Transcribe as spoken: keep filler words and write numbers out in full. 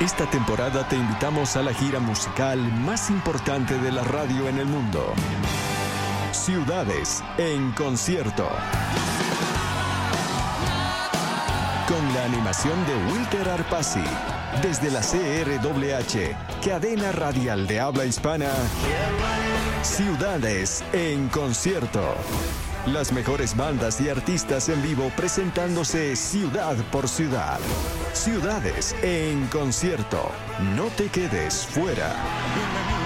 Esta temporada te invitamos a la gira musical más importante de la radio en el mundo. Ciudades en concierto. Con la animación de Wilker Arpasi. Desde la C R W H, cadena radial de habla hispana. Ciudades en concierto. Las mejores bandas y artistas en vivo presentándose ciudad por ciudad. Ciudades en concierto. No te quedes fuera. Bienvenido.